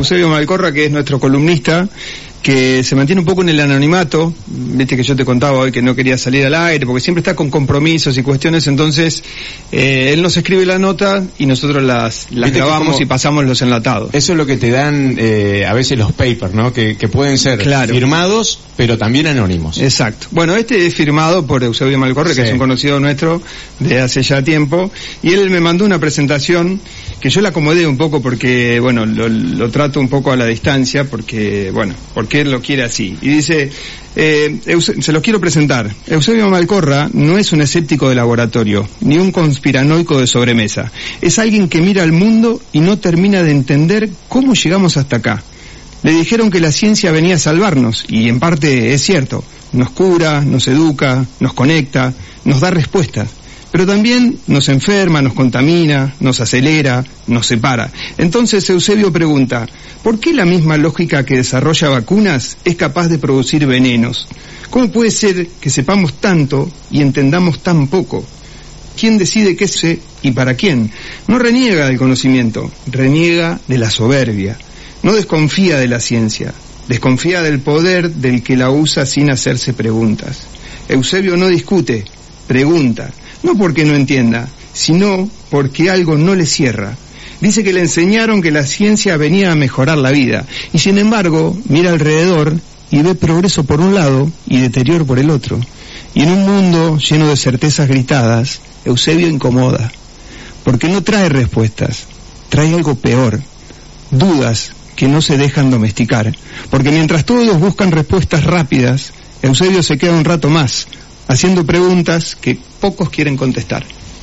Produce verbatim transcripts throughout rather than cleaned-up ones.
Eusebio Malcorra, que es nuestro columnista, que se mantiene un poco en el anonimato. Viste que yo te contaba hoy que no quería salir al aire porque siempre está con compromisos y cuestiones. Entonces eh, él nos escribe la nota y nosotros las, las grabamos y pasamos los enlatados. Eso es lo que te dan eh, a veces los papers, ¿no? Que, que pueden ser claro. firmados pero también anónimos. Exacto. Bueno, este es firmado por Eusebio Malcorra, sí. que es un conocido nuestro de hace ya tiempo, y él me mandó una presentación que yo la acomodé un poco porque, bueno, lo, lo trato un poco a la distancia porque, bueno, porque él lo quiere así. Y dice, eh, Euse- se los quiero presentar. Eusebio Malcorra no es un escéptico de laboratorio, ni un conspiranoico de sobremesa. Es alguien que mira al mundo y no termina de entender cómo llegamos hasta acá. Le dijeron que la ciencia venía a salvarnos, y en parte es cierto. Nos cura, nos educa, nos conecta, nos da respuestas. Pero también nos enferma, nos contamina, nos acelera, nos separa. Entonces Eusebio pregunta, ¿por qué la misma lógica que desarrolla vacunas es capaz de producir venenos? ¿Cómo puede ser que sepamos tanto y entendamos tan poco? ¿Quién decide qué sé y para quién? No reniega del conocimiento, reniega de la soberbia. No desconfía de la ciencia, desconfía del poder del que la usa sin hacerse preguntas. Eusebio no discute, pregunta. No porque no entienda, sino porque algo no le cierra. Dice que le enseñaron que la ciencia venía a mejorar la vida, y sin embargo mira alrededor y ve progreso por un lado y deterioro por el otro. Y en un mundo lleno de certezas gritadas, Eusebio incomoda, porque no trae respuestas, trae algo peor, dudas que no se dejan domesticar. Porque mientras todos buscan respuestas rápidas, Eusebio se queda un rato más, haciendo preguntas que pocos quieren contestar.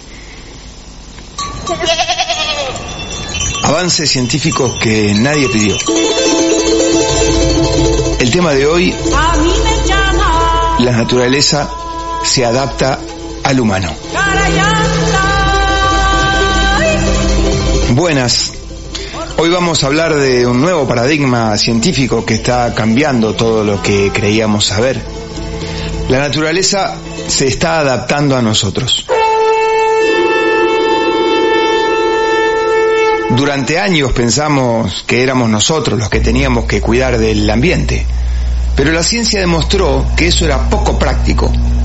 Avances científicos que nadie pidió. El tema de hoy, la naturaleza se adapta al humano. Buenas. Hoy vamos a hablar de un nuevo paradigma científico que está cambiando todo lo que creíamos saber. La naturaleza se está adaptando a nosotros. Durante años pensamos que éramos nosotros los que teníamos que cuidar del ambiente, pero la ciencia demostró que eso era poco práctico.